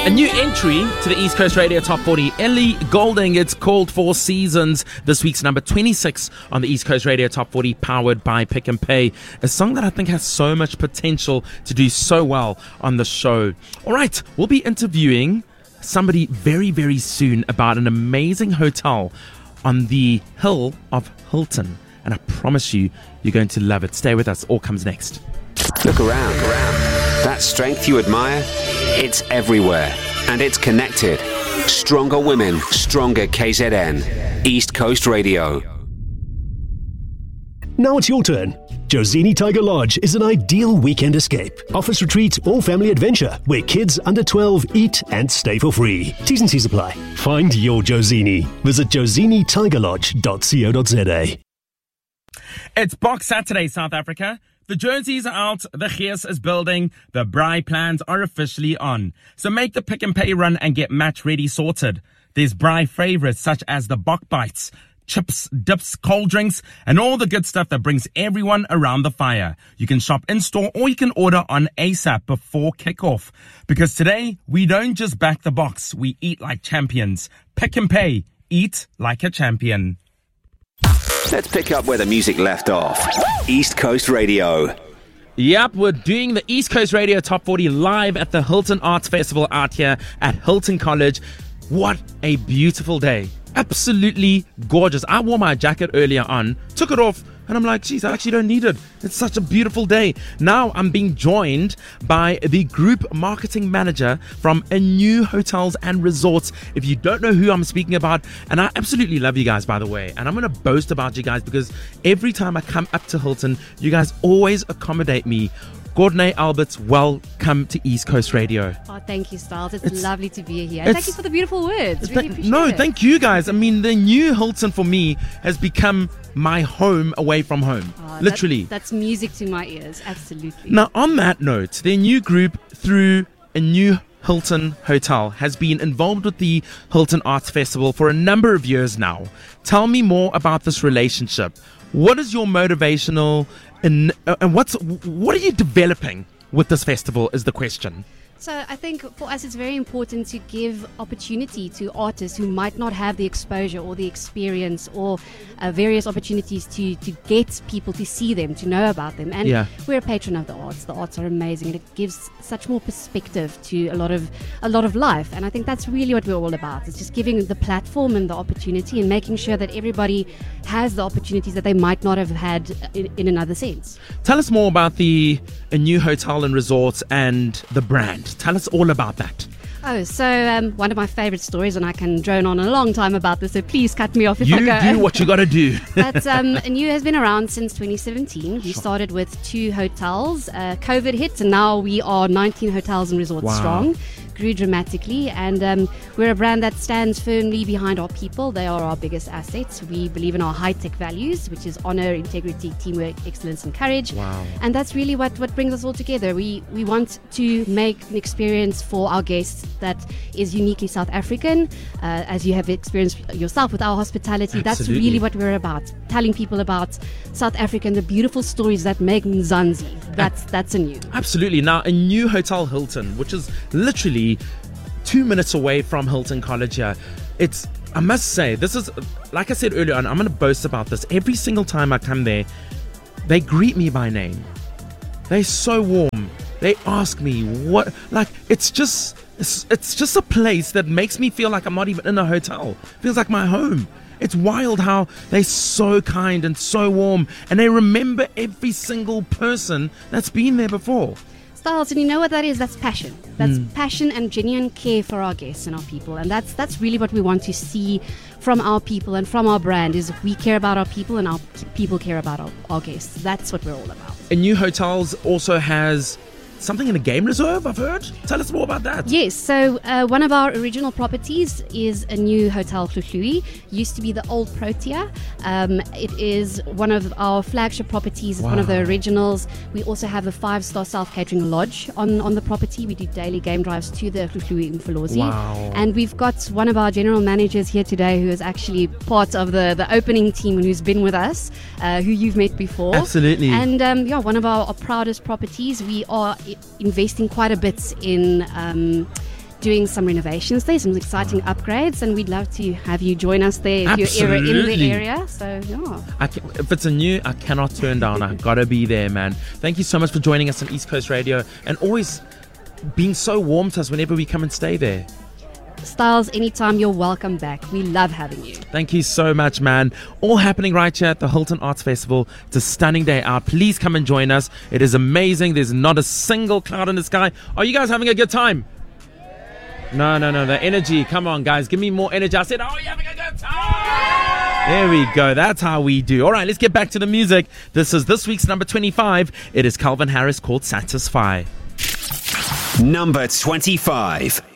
A new entry to the East Coast Radio Top 40, Ellie Goulding. It's called Four Seasons. This week's number 26 on the East Coast Radio Top 40, powered by Pick and Pay. A song that I think has so much potential to do so well on the show. All right, we'll be interviewing somebody very, very soon about an amazing hotel on the hill of Hilton. And I promise you, you're going to love it. Stay with us. All comes next. Look around. That strength you admire, it's everywhere. And it's connected. Stronger women, stronger KZN. East Coast Radio. Now it's your turn. Josini Tiger Lodge is an ideal weekend escape. Office retreat or family adventure where kids under 12 eat and stay for free. T's and C's apply. Find your Josini. Visit josinitigerlodge.co.za. It's Box Saturday, South Africa. The jerseys are out, the gears is building, the braai plans are officially on. So make the Pick and Pay run and get match ready sorted. There's braai favorites such as the bok bites, chips, dips, cold drinks, and all the good stuff that brings everyone around the fire. You can shop in-store or you can order on ASAP before kickoff. Because today, we don't just back the box, we eat like champions. Pick and Pay, eat like a champion. Let's pick up where the music left off. East Coast Radio. Yep, we're doing the East Coast Radio Top 40 live at the Hilton Arts Festival out here at Hilton College. What a beautiful day. Absolutely gorgeous. I wore my jacket earlier on, took it off, and I'm like, geez, I actually don't need it. It's such a beautiful day. Now I'm being joined by the group marketing manager from A New Hotels and Resorts. If you don't know who I'm speaking about, and I absolutely love you guys, by the way, and I'm going to boast about you guys because every time I come up to Hilton, you guys always accommodate me. Gordonay Alberts, welcome to East Coast Radio. Oh, thank you, Styles. It's lovely to be here. Thank you for the beautiful words. Really appreciate it. Thank you guys. I mean, the new Hilton for me has become my home away from home. Literally. That's music to my ears. Absolutely. Now, on that note, their new group through A New Hilton Hotel has been involved with the Hilton Arts Festival for a number of years now. Tell me more about this relationship. What is your motivational and what are you developing with this festival is the question. So I think for us it's very important to give opportunity to artists who might not have the exposure or the experience or various opportunities to get people to see them, to know about them. And we're a patron of the arts. The arts are amazing and it gives such more perspective to a lot of life. And I think that's really what we're all about. It's just giving the platform and the opportunity and making sure that everybody has the opportunities that they might not have had in another sense. Tell us more about the A New Hotel and Resorts and the brand. Tell us all about that. Oh, so one of my favorite stories, and I can drone on a long time about this, so please cut me off if I go. You do what you got to do. But A New has been around since 2017. We started with 2 hotels. COVID hit, and now we are 19 hotels and resorts strong. Grew dramatically, and we're a brand that stands firmly behind our people. They are our biggest assets. We believe in our high-tech values, which is honor, integrity, teamwork, excellence, and courage. Wow. And that's really what brings us all together. We want to make an experience for our guests that is uniquely South African, as you have experienced yourself with our hospitality. Absolutely. That's really what we're about, telling people about South Africa and the beautiful stories that make Mzansi. That's A New. Absolutely. Now, A New Hotel Hilton, which is literally 2 minutes away from Hilton College here. I must say, this is, like I said earlier on, I'm going to boast about this. Every single time I come there, they greet me by name. They're so warm. They ask me what, like, it's just a place that makes me feel like I'm not even in a hotel. Feels like my home. It's wild how they're so kind and so warm, and they remember every single person that's been there before. Styles, and you know what that is? That's passion. That's passion and genuine care for our guests and our people. And that's really what we want to see from our people and from our brand, is we care about our people and our people care about our guests. That's what we're all about. A New Hotels also has something in a game reserve, I've heard. Tell us more about that. Yes, so one of our original properties is A New Hotel Hluhluwe. Used to be the old Protea. It is one of our flagship properties. It's one of the originals. We also have a 5-star self-catering lodge on the property. We do daily game drives to the Hluhluwe in Mfolozi. Wow. And we've got one of our general managers here today who is actually part of the opening team and who's been with us, who you've met before. Absolutely. And one of our proudest properties. We are investing quite a bit in doing some renovations there, some exciting upgrades, and we'd love to have you join us there if you're ever in Absolutely. the area. So, yeah. If it's a new, I cannot turn down. I gotta be there, man. Thank you so much for joining us on East Coast Radio and always being so warm to us whenever we come and stay there. Styles, anytime, you're welcome back. We love having you. Thank you so much, man. All happening right here at the Hilton Arts Festival. It's a stunning day out. Please come and join us. It is amazing. There's not a single cloud in the sky. Are you guys having a good time? No. The energy. Come on, guys. Give me more energy. I said, are you having a good time? There we go. That's how we do. All right, let's get back to the music. This is this week's number 25. It is Calvin Harris called Satisfy. Number 25.